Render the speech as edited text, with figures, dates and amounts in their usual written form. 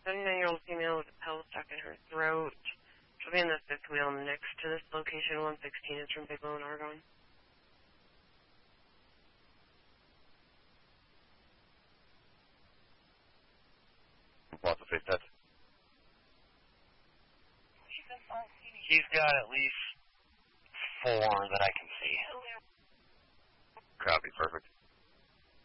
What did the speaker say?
79-year-old female with a pill stuck in her throat. She'll be in the fifth wheel next to this location. 116 is from Big Bone, Oregon. What's the face test? He's got at least 4 that I can see. Copy, perfect.